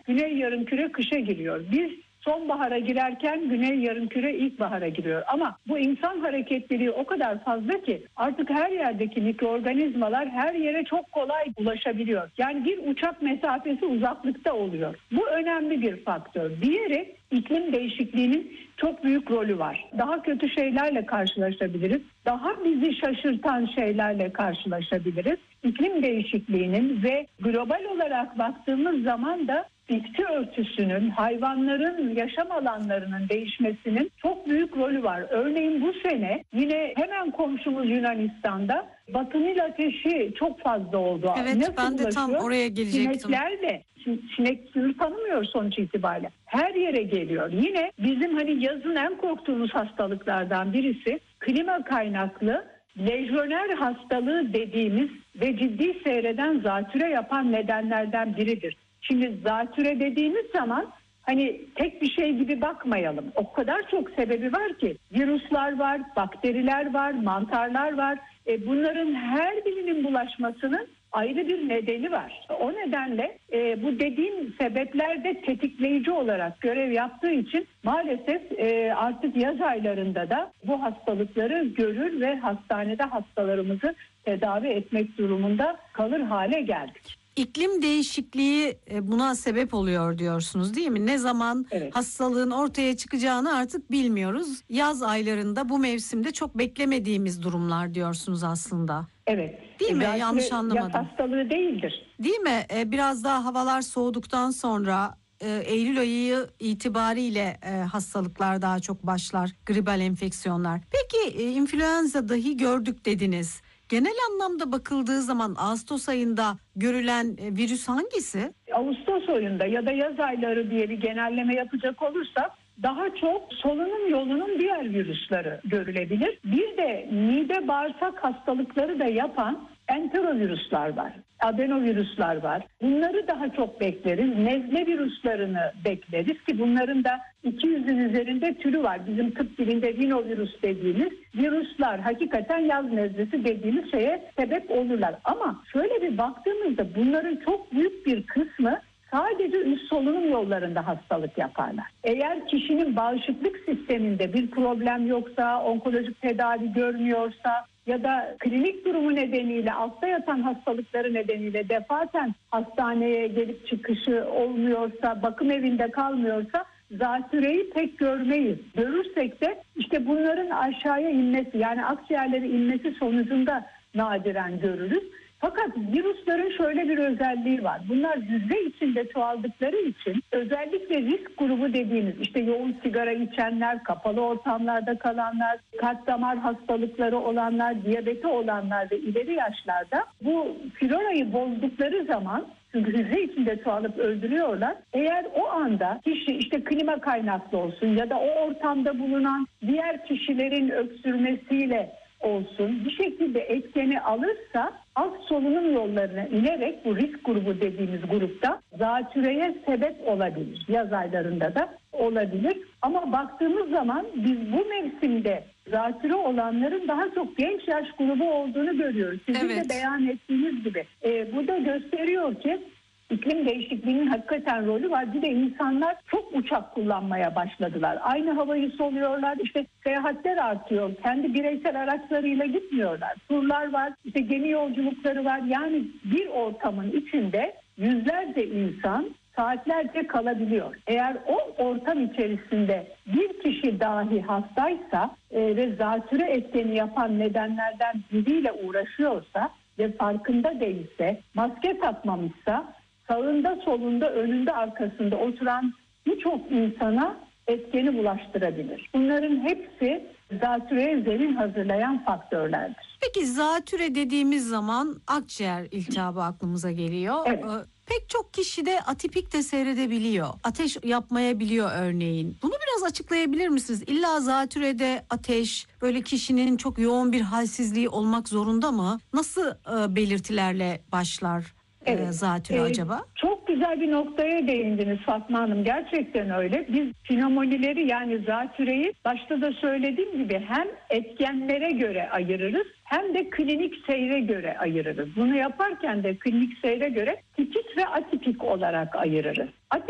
Güney yarımküre kışa giriyor. Biz sonbahara girerken güney yarımküre ilkbahara giriyor. Ama bu insan hareketliliği o kadar fazla ki artık her yerdeki mikroorganizmalar her yere çok kolay ulaşabiliyor. Yani bir uçak mesafesi uzaklıkta oluyor. Bu önemli bir faktör. Diğeri iklim değişikliğinin çok büyük rolü var. Daha kötü şeylerle karşılaşabiliriz. Daha bizi şaşırtan şeylerle karşılaşabiliriz. İklim değişikliğinin ve global olarak baktığımız zaman da bitki örtüsünün, hayvanların yaşam alanlarının değişmesinin çok büyük rolü var. Örneğin bu sene yine hemen komşumuz Yunanistan'da Batı Nil ateşi çok fazla oldu. Evet, nasıl ben de tam ulaşıyor? oraya gelecektim. Sinekler de, sinek sınır tanımıyor sonuç itibariyle. Her yere geliyor. Yine bizim hani yazın en korktuğumuz hastalıklardan birisi klima kaynaklı lejyoner hastalığı dediğimiz ve ciddi seyreden zatüre yapan nedenlerden biridir. Şimdi zatüre dediğimiz zaman hani tek bir şey gibi bakmayalım. O kadar çok sebebi var ki virüsler var, bakteriler var, mantarlar var. Bunların her birinin bulaşmasının ayrı bir nedeni var. O nedenle bu dediğim sebepler de tetikleyici olarak görev yaptığı için maalesef artık yaz aylarında da bu hastalıkları görür ve hastanede hastalarımızı tedavi etmek durumunda kalır hale geldik. İklim değişikliği buna sebep oluyor diyorsunuz değil mi? Ne zaman hastalığın ortaya çıkacağını artık bilmiyoruz. Yaz aylarında bu mevsimde çok beklemediğimiz durumlar diyorsunuz aslında. Evet. Değil mi? Yanlış anlamadım. Yaz hastalığı değildir. Değil mi? Biraz daha havalar soğuduktan sonra Eylül ayı itibariyle hastalıklar daha çok başlar. Gribal enfeksiyonlar. Peki influenza dahi gördük dediniz. Genel anlamda bakıldığı zaman Ağustos ayında görülen virüs hangisi? Ağustos ayında ya da yaz ayları diye bir genelleme yapacak olursak daha çok solunum yolunun diğer virüsleri görülebilir. Bir de mide bağırsak hastalıkları da yapan enterovirüsler var. Adenovirüsler var. Bunları daha çok bekleriz. Nezle virüslerini bekleriz ki bunların da 200'ün üzerinde türü var. Bizim tıp dilinde rinovirüs dediğimiz virüsler hakikaten yaz nezlesi dediğimiz şeye sebep olurlar. Ama şöyle bir baktığımızda bunların çok büyük bir kısmı sadece üst solunum yollarında hastalık yaparlar. Eğer kişinin bağışıklık sisteminde bir problem yoksa, onkolojik tedavi görmüyorsa ya da klinik durumu nedeniyle altta yatan hastalıkları nedeniyle defaten hastaneye gelip çıkışı olmuyorsa, bakım evinde kalmıyorsa zatüreyi pek görmeyiz. Görürsek de işte bunların aşağıya inmesi yani akciğerlere inmesi sonucunda nadiren görürüz. Fakat virüslerin şöyle bir özelliği var. Bunlar hücre içinde çoğaldıkları için özellikle risk grubu dediğimiz işte yoğun sigara içenler, kapalı ortamlarda kalanlar, kalp damar hastalıkları olanlar, diyabeti olanlar ve ileri yaşlarda bu florayı bozdukları zaman çünkü hücre içinde çoğalıp öldürüyorlar. Eğer o anda kişi işte klima kaynaklı olsun ya da o ortamda bulunan diğer kişilerin öksürmesiyle olsun bir şekilde etkeni alırsa alt solunum yollarına inerek bu risk grubu dediğimiz grupta zatürreye sebep olabilir. Yaz aylarında da olabilir. Ama baktığımız zaman biz bu mevsimde zatürre olanların daha çok genç yaş grubu olduğunu görüyoruz. Sizin de beyan ettiğiniz gibi. Bu da gösteriyor ki İklim değişikliğinin hakikaten rolü var. Bir de insanlar çok uçak kullanmaya başladılar. Aynı havayı soluyorlar. İşte seyahatler artıyor. Kendi bireysel araçlarıyla gitmiyorlar. Turlar var. İşte gemi yolculukları var. Yani bir ortamın içinde yüzlerce insan saatlerce kalabiliyor. Eğer o ortam içerisinde bir kişi dahi hastaysa ve zatürre etkeni yapan nedenlerden biriyle uğraşıyorsa ve farkında değilse, maske takmamışsa sağında, solunda, önünde, arkasında oturan birçok insana etkeni bulaştırabilir. Bunların hepsi zatürreye zemin hazırlayan faktörlerdir. Peki zatürre dediğimiz zaman akciğer iltihabı aklımıza geliyor. Evet. Pek çok kişi de atipik de seyredebiliyor. Ateş yapmayabiliyor örneğin. Bunu biraz açıklayabilir misiniz? İlla zatürrede ateş böyle kişinin çok yoğun bir halsizliği olmak zorunda mı? Nasıl belirtilerle başlar? Zatürre acaba? Çok güzel bir noktaya değindiniz Fatma Hanım. Gerçekten öyle. Biz pneumonileri yani zatüreyi başta da söylediğim gibi hem etkenlere göre ayırırız hem de klinik seyre göre ayırırız. Bunu yaparken de klinik seyre göre tipik ve atipik olarak ayırırız.